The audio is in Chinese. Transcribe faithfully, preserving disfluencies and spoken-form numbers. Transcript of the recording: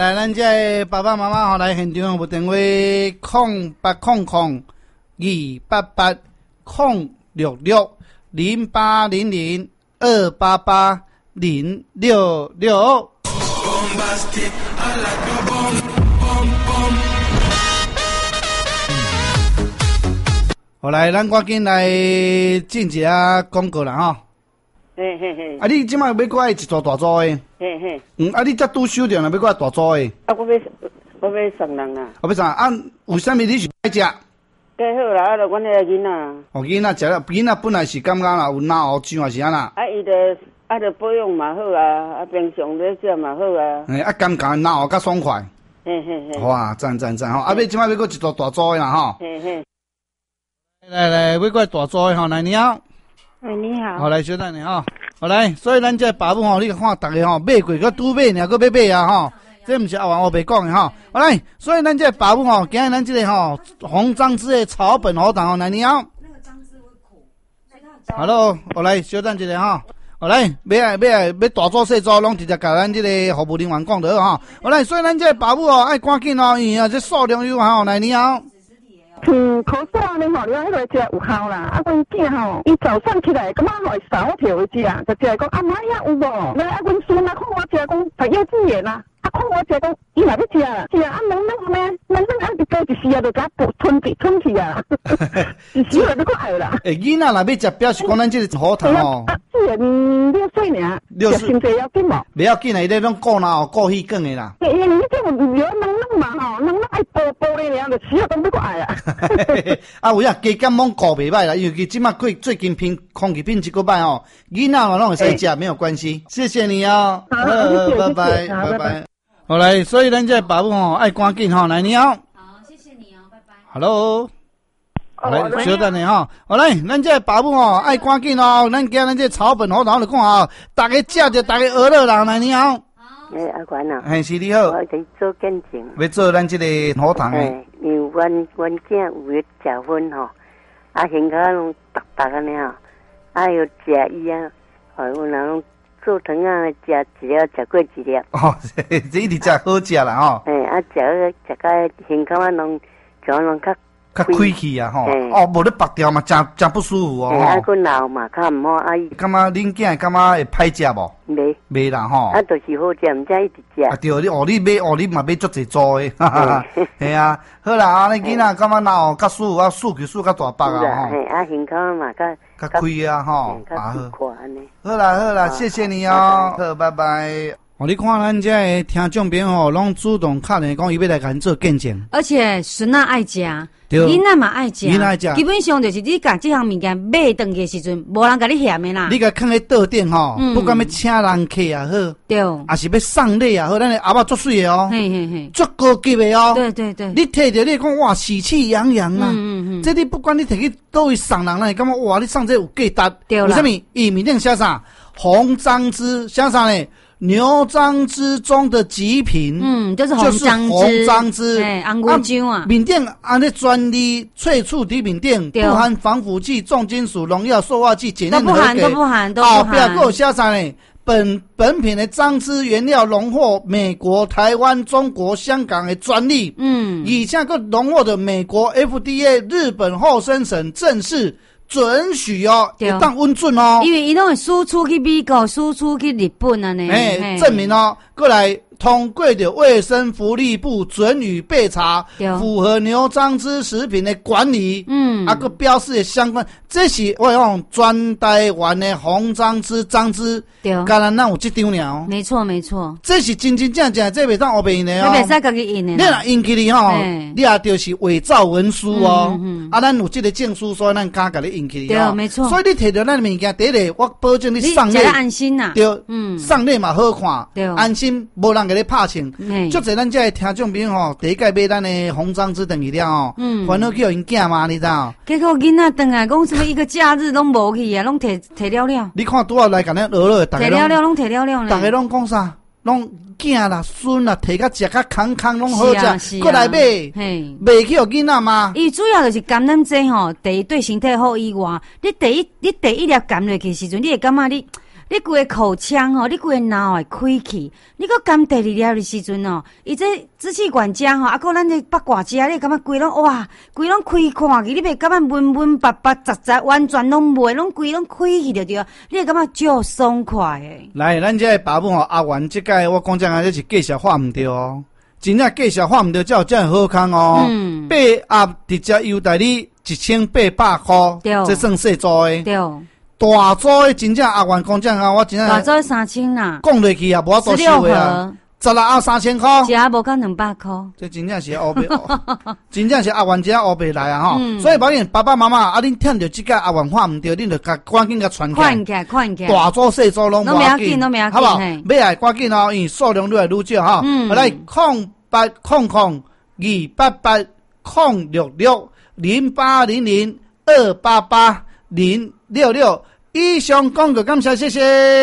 来，咱这爸爸妈妈吼来现场有电话空八空空二八八空六六零八零零二八八零六六。好来，咱赶紧来进一下广告啦吼。 嘿嘿嘿。 啊，你即摆要过来一组大组的？ 嘿嘿。 嗯，啊，你才拄收着，若要过来大组的？ 啊，我要我要送人啊。 我要送啊？为什么你是爱食？ 加好啦，啊，就阮迄个囡仔。 哦，囡仔食了，囡仔本来是感觉啦有脑喉痒还是安那？ 啊，伊就啊，就保养嘛好啊，啊，平常咧食嘛好啊。 诶、欸，啊，感觉脑喉较爽快。 嘿嘿嘿。 哇，赞赞赞吼！啊，要即摆要过一组大组的啦吼。 嘿嘿。 来来，要过大组的吼，来你好。 喂，你好。 好，来小等你吼。好来，所以咱这爸母吼，你看大家吼买过，佮拄买，尔佮要买啊吼。这毋是阿王阿伯讲的吼。好来，所以咱这爸母吼，今日咱这个吼红樟芝的草本荷糖吼，来你好。那个樟芝会苦。Hello， 我来小等一下吼。好来，买啊买啊，要大组细组，拢直接甲咱这个服务人员讲就好吼。好来，所以咱这爸母吼爱赶紧哦，因为啊这数量有限吼，来你好。 嗯，口罩安尼吼，你迄个食有效啦。啊，阮囝吼，伊早上起来，感觉吼会烧摕回去啊，就食讲阿妈呀有无？来啊，阮孙啊看我食讲读幼稚园啦，啊看我食讲伊嘛要食啦，食啊两两咩？两两啊一个一时啊就甲吞去吞去啊，一时就够爱啦。 诶，囡仔若要食，表示讲咱这个好糖哦。 啊，只年六岁尔， 六岁， 身体要紧无？ 不要紧啦，伊咧拢顾脑顾气管的啦。 因为你这有有两两嘛吼，两两爱煲煲咧尔，就时啊都要够爱啊。 啊，有影加减拢顾袂歹啦，因为佢即马最最近品空气品质个歹吼，囡仔嘛拢会使食，没有关系。谢谢你哦， 好， 拜拜，拜拜。好来，所以咱这爸母吼爱赶紧吼，来你好。 好，谢谢你哦，拜拜。 Hello。来，小等你吼，好来，咱这爸母吼爱赶紧哦，咱今咱这草本荷糖就讲吼，大家食着，大家学乐人来你好。 诶，阿管啊， 嘿，是你好。 我在做见证。 要做咱这个荷糖诶。 因为阮阮囝有咧食薰吼，啊，现在拢白白安尼吼，啊，又食伊啊，吼，阮人拢做糖啊，食一粒，食过一粒。 哦，这一直食好食啦吼。 诶，啊，食个食个胸口啊，拢像拢较。 较开气啊吼，哦，无咧拔掉嘛，真真不舒服哦。 哎，啊，佮老嘛，较唔好。啊，伊感觉恁囝感觉会歹食无？ 袂袂啦吼。 啊，就是好食，毋知一直食。 啊，对，你哦，你买哦，你嘛买足济组诶，哈哈。系啊，好啦，啊，你囡仔感觉脑较舒服啊，数据数较大白啊吼。 嘿，啊，胸口嘛较较开啊吼。 啊，好安尼。 好啦好啦，谢谢你哦，好，拜拜。哦，你看咱这个听众朋友拢主动敲来讲，伊要来甲咱做见证。 而且孙仔爱食， 囡仔嘛爱食， 囡仔爱食。 基本上就是你甲这项物件买回去时阵，无人甲你嫌的啦。 你甲放喺桌顶吼，不管要请人客也好， 对， 也是要送礼也好，咱的阿嬷足水的哦， 嘿嘿嘿， 足高级的哦。 对对对， 你摕着你讲哇，喜气洋洋啊！ 嗯嗯嗯， 这你不管你摕去倒位送人啦，你感觉哇，你送这有价值。 对啦。 为什么？伊面顶写啥？红樟芝写啥呢？牛樟芝中的极品， 嗯，就是红樟芝， 红樟芝， 哎，红果酱啊。 面顶安尼专利萃取底面顶，不含防腐剂、重金属、农药、塑化剂、检验合格， 都不含，都不含，都不含。 后壁还有写啥呢？本本品的樟芝原料荣获美国、台湾、中国、香港的专利， 嗯， 以下个荣获的美国 F D A、日本厚生省正式准许哦，会当稳准哦， 因为伊拢会输出去美国，输出去日本啊呢。 哎，证明哦，过来通过的卫生福利部准予备查，符合牛樟芝食品的管理，嗯，啊个标示的相关，这是我讲全台湾的红樟芝樟芝， 对， 敢若咱有这张尔哦， 没错没错， 这是真真正正，这袂当黑白印的哦， 你袂使家己印的， 你若印起哩吼，你也就是伪造文书哦，嗯嗯、啊，咱有这个证书，所以咱敢甲你印起哩哦， 对，没错， 所以你摕到咱物件，第一个我保证你送礼安心呐， 对，嗯，送礼嘛好看， 对， 安心，无人。给你拍清，足侪咱这听众朋友吼，第一届买咱的红樟芝等于了吼，嗯，烦恼叫因囝嘛，你知道？ 结果囡仔等来讲什么一个假日拢无去啊，拢摕摕了了。 你看拄好来甲咱学了， 摕了了拢摕了了呢。 大家拢讲啥？拢囝啦、孙啦，摕甲食甲康康拢好食，过来买，嘿，卖去互囡仔嘛。 伊主要就是甘咱这吼，第一对身体好以外，你第一你第一粒甘落去时阵，你会感觉你。 你规个口腔吼，你规个脑会开去，你搁甘第二粒的时阵哦，伊这支气管浆吼，啊，搁咱这八卦遮，你感觉规拢哇，规拢开看去，你袂感觉闷闷巴巴杂杂，完全拢袂，拢规拢开去着对，你会感觉足爽快诶。 来，咱这爸母吼阿元，即届我讲这个这是计小画毋对哦，真正计小画毋对，才有这样好康哦。嗯，八盒直接优待你一千八百块，这算细组诶。 对。 大组的真正阿元讲这样，我真正大组三千啦， 讲落去啊，无法度收的啊。十六盒三千块， 一盒无到两百块， 这真正是乌白，真正是阿元只乌白来啊吼！嗯、所以保证爸爸妈妈啊，恁听到即个阿元话毋对，恁就赶赶紧甲传快起来，快起来， 大组细组拢无要紧， 拢要紧， 好不好？买来赶紧哦，因为数量愈来愈少哈。嗯，来空八空空二八八空六六零八零零二八八零六六，以上广告感谢，谢谢。